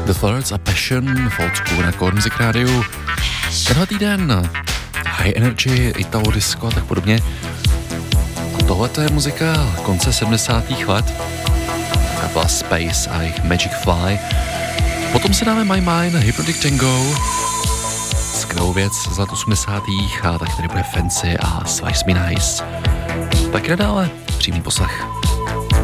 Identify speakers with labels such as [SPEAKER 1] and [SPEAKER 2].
[SPEAKER 1] The Thirds a Passion v Oldschool na Core Music Radio. Tenhle týden High Energy, Italo Disco a tak podobně. A tohle je muzika konce 70. let. Kapela Space a jejich Magic Fly. Potom si dáme My Mind, Hypnotic Tango. Skvělou věc z let 80. a tak tady bude Fancy a Slice Me Nice. Tak jde dále, přímý poslech.